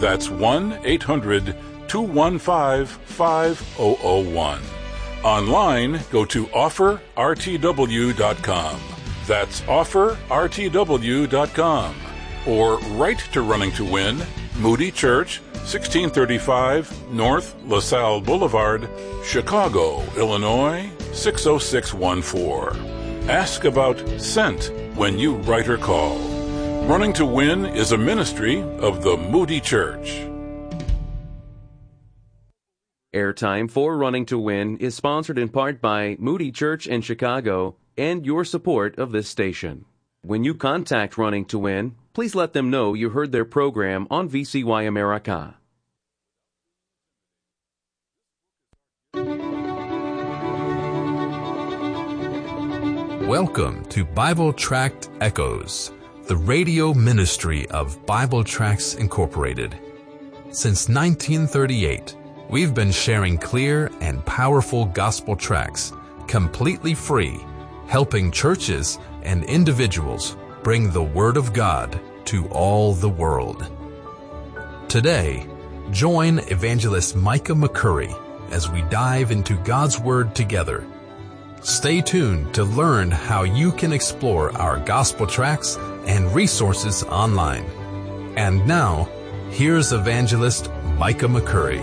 That's 1-800-215-5001. Online, go to offerrtw.com. That's offerrtw.com. Or write to Running to Win, Moody Church, 1635 North LaSalle Boulevard, Chicago, Illinois, 60614. Ask about Sent when you write or call. Running to Win is a ministry of the Moody Church. Airtime for Running to Win is sponsored in part by Moody Church in Chicago and your support of this station. When you contact Running to Win, please let them know you heard their program on VCY America. Welcome to Bible Tract Echoes, the radio ministry of Bible Tracts Incorporated. Since 1938, we've been sharing clear and powerful gospel tracts, completely free, helping churches and individuals bring the Word of God to all the world. Today, join Evangelist Micah McCurry as we dive into God's Word together. Stay tuned to learn how you can explore our gospel tracts and resources online. And now, here's Evangelist Micah McCurry.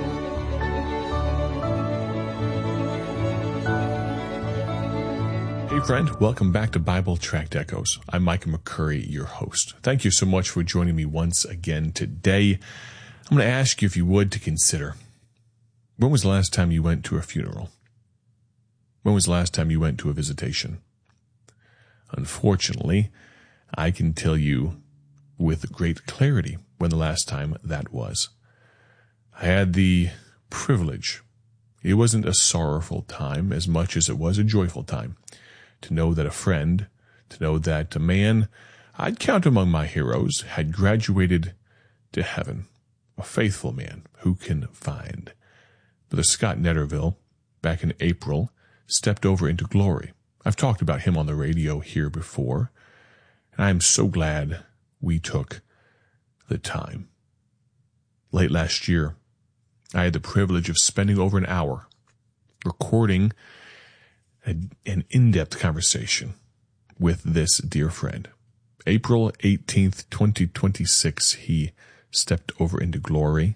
Hey friend, welcome back to Bible Tract Echoes. I'm Micah McCurry, your host. Thank you so much for joining me once again today. I'm going to ask you, if you would, to consider, when was the last time you went to a funeral? When was the last time you went to a visitation? Unfortunately, I can tell you with great clarity when the last time that was. I had the privilege. It wasn't a sorrowful time as much as it was a joyful time. To know that a friend, to know that a man I'd count among my heroes had graduated to heaven. A faithful man, who can find? Brother Scott Netterville, back in April, stepped over into glory. I've talked about him on the radio here before, and I'm so glad we took the time. Late last year, I had the privilege of spending over an hour recording an in-depth conversation with this dear friend. April 18th, 2026, he stepped over into glory.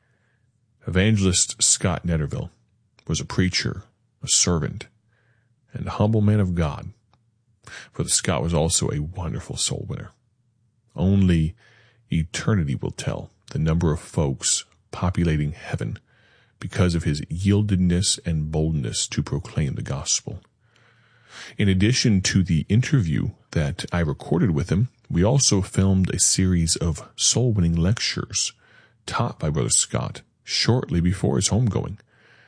Evangelist Scott Netterville was a preacher, a servant, and a humble man of God. Brother Scott was also a wonderful soul winner. Only eternity will tell the number of folks populating heaven because of his yieldedness and boldness to proclaim the gospel. In addition to the interview that I recorded with him, we also filmed a series of soul-winning lectures taught by Brother Scott shortly before his homegoing.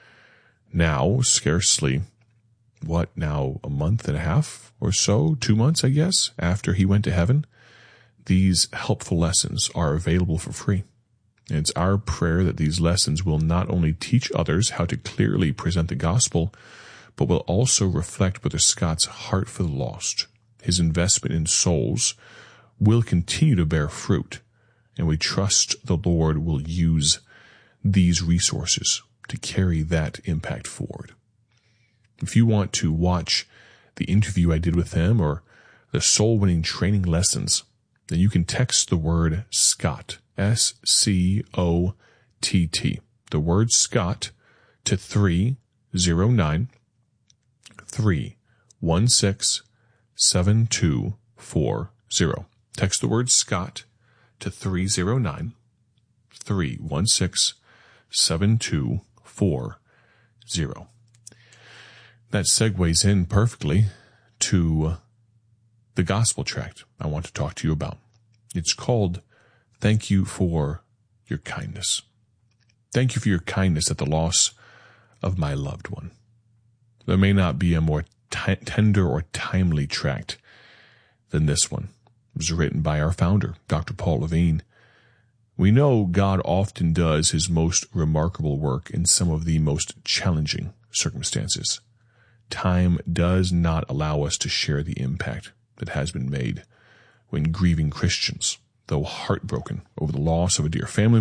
Now, scarcely, a month and a half or so, 2 months, I guess, after he went to heaven, these helpful lessons are available for free. And it's our prayer that these lessons will not only teach others how to clearly present the gospel, but will also reflect Brother Scott's heart for the lost. His investment in souls will continue to bear fruit, and we trust the Lord will use these resources to carry that impact forward. If you want to watch the interview I did with him or the soul-winning training lessons, then you can text the word Scott, S-C-O-T-T, the word Scott, to 309-316-7240. Text the word Scott to 309-316-7240. That segues in perfectly to the gospel tract I want to talk to you about. It's called Thank You for Your Kindness. Thank you for your kindness at the loss of my loved one. There may not be a more tender or timely tract than this one. It was written by our founder, Dr. Paul Levine. We know God often does his most remarkable work in some of the most challenging circumstances. Time does not allow us to share the impact that has been made when grieving Christians, though heartbroken over the loss of a dear family